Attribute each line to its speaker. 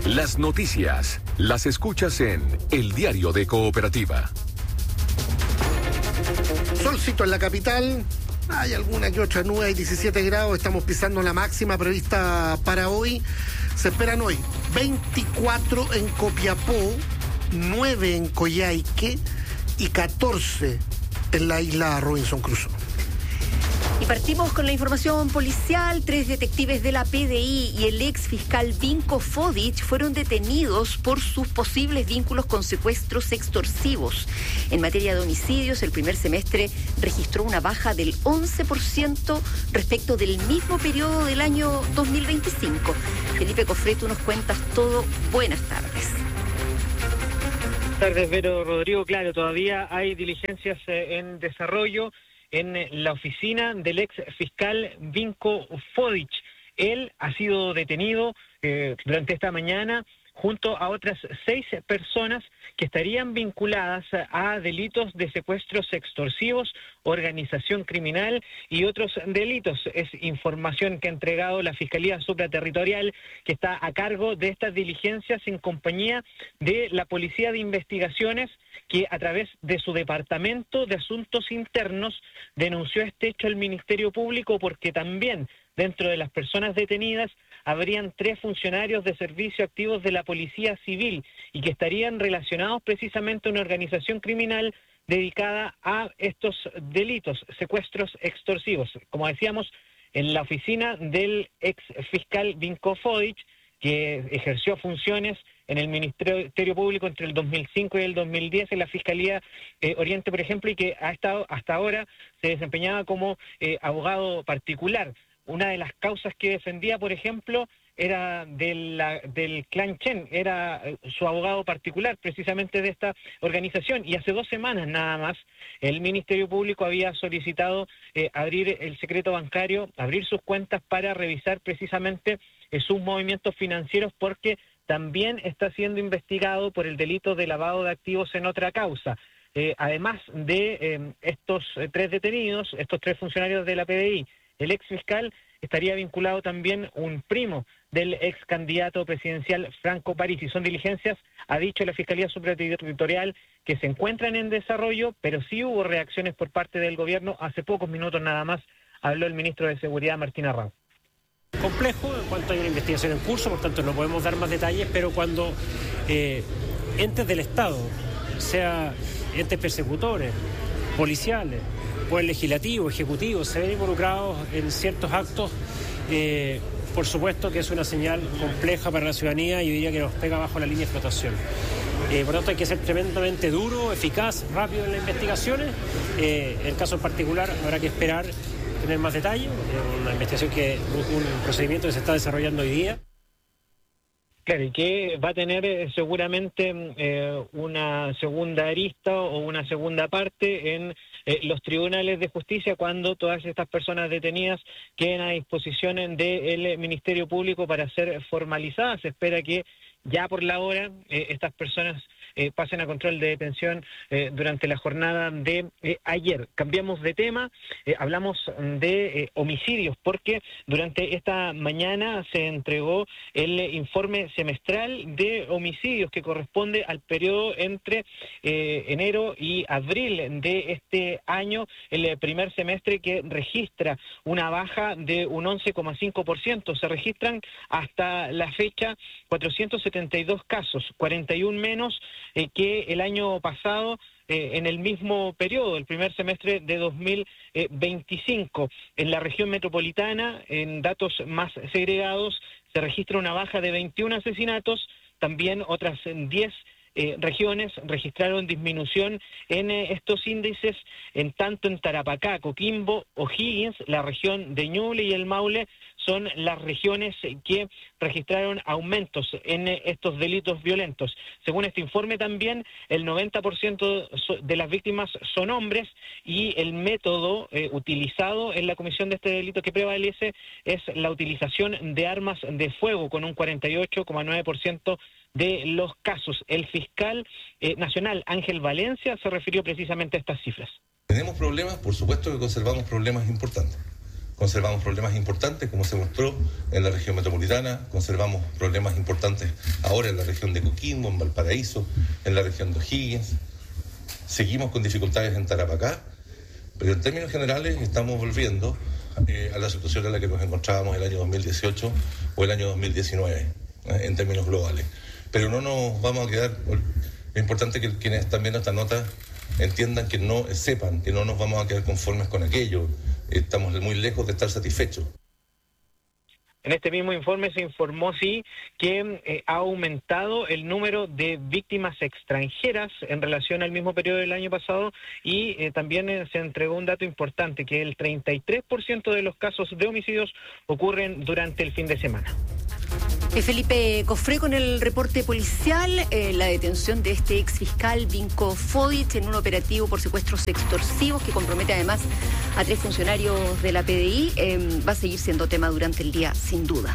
Speaker 1: Las noticias las escuchas en El Diario de Cooperativa.
Speaker 2: Solcito en la capital, hay alguna que otra nube, hay 17 grados, estamos pisando la máxima prevista para hoy. Se esperan hoy 24 en Copiapó, 9 en Coyhaique y 14 en la isla Robinson Crusoe.
Speaker 3: Y partimos con la información policial. 3 detectives de la PDI y el ex fiscal Vinko Fodic fueron detenidos por sus posibles vínculos con secuestros extorsivos. En materia de homicidios, el primer semestre registró una baja del 11% respecto del mismo periodo del año 2025. Felipe Cofré, tú nos cuentas todo. Buenas tardes.
Speaker 4: Buenas tardes, Vero, Rodrigo. Claro, todavía hay diligencias en desarrollo en la oficina del ex fiscal Vinko Fodic. Él ha sido detenido durante esta mañana junto a otras 6 personas que estarían vinculadas a delitos de secuestros extorsivos, organización criminal y otros delitos. Es información que ha entregado la Fiscalía Supraterritorial, que está a cargo de estas diligencias en compañía de la Policía de Investigaciones, que a través de su Departamento de Asuntos Internos denunció este hecho al Ministerio Público, porque también dentro de las personas detenidas habrían 3 funcionarios de servicio activos de la Policía Civil y que estarían relacionados precisamente a una organización criminal dedicada a estos delitos, secuestros extorsivos. Como decíamos, en la oficina del ex fiscal Vinko Fodic, que ejerció funciones en el Ministerio Público entre el 2005 y el 2010 en la Fiscalía Oriente, por ejemplo, y que ha estado hasta ahora se desempeñaba como abogado particular. Una de las causas que defendía, por ejemplo, era del clan Chen, era su abogado particular precisamente de esta organización, y hace 2 semanas nada más el Ministerio Público había solicitado abrir el secreto bancario, abrir sus cuentas para revisar precisamente sus movimientos financieros, porque también está siendo investigado por el delito de lavado de activos en otra causa. Además de estos 3 detenidos, estos 3 funcionarios de la PDI, el ex fiscal, estaría vinculado también un primo del ex candidato presidencial Franco Parisi. Son diligencias, ha dicho la Fiscalía Supraterritorial, que se encuentran en desarrollo, pero sí hubo reacciones por parte del gobierno. Hace pocos minutos nada más habló el ministro de Seguridad, Martín Arrau.
Speaker 5: Complejo en cuanto hay una investigación en curso, por tanto no podemos dar más detalles, pero cuando entes del Estado, sea entes persecutores, policiales, Poder Legislativo, Ejecutivo, se ven involucrados en ciertos actos, por supuesto que es una señal compleja para la ciudadanía y yo diría que nos pega bajo la línea de flotación. Por lo tanto hay que ser tremendamente duro, eficaz, rápido en las investigaciones. El caso en particular habrá que esperar tener más detalles, una investigación un procedimiento que se está desarrollando hoy día.
Speaker 4: Claro, y que va a tener seguramente una segunda arista o una segunda parte en los tribunales de justicia cuando todas estas personas detenidas queden a disposición del Ministerio Público para ser formalizadas. Se espera que ya por la hora estas personas pasen a control de detención durante la jornada de ayer. Cambiamos de tema, hablamos de homicidios, porque durante esta mañana se entregó el informe semestral de homicidios que corresponde al periodo entre enero y abril de este año, el primer semestre, que registra una baja de un 11,5%. Se registran hasta la fecha 472 casos, 41 menos que el año pasado en el mismo periodo, el primer semestre de 2025. En la región metropolitana, en datos más segregados, se registra una baja de 21 asesinatos, también otras 10 regiones registraron disminución en estos índices, en tanto en Tarapacá, Coquimbo, O'Higgins, la región de Ñuble y el Maule son las regiones que registraron aumentos en estos delitos violentos. Según este informe también, el 90% de las víctimas son hombres y el método utilizado en la comisión de este delito que prevalece es la utilización de armas de fuego, con un 48,9% de los casos. El fiscal nacional Ángel Valencia se refirió precisamente a estas cifras.
Speaker 6: ¿Tenemos problemas? Por supuesto que conservamos problemas importantes. conservamos problemas importantes, como se mostró en la región metropolitana, conservamos problemas importantes ahora en la región de Coquimbo, en Valparaíso, en la región de O'Higgins. Seguimos con dificultades en Tarapacá, pero en términos generales estamos volviendo a la situación en la que nos encontrábamos el año 2018 o el año 2019, en términos globales. Pero no nos vamos a quedar. Es importante que quienes están viendo esta nota entiendan sepan que no nos vamos a quedar conformes con aquello. Estamos muy lejos de estar satisfechos.
Speaker 4: En este mismo informe se informó, sí, que ha aumentado el número de víctimas extranjeras en relación al mismo periodo del año pasado y también se entregó un dato importante, que el 33% de los casos de homicidios ocurren durante el fin de semana.
Speaker 3: Felipe Cofré con el reporte policial, la detención de este ex fiscal Vinko Fodic en un operativo por secuestros extorsivos que compromete además a 3 funcionarios de la PDI, va a seguir siendo tema durante el día, sin duda.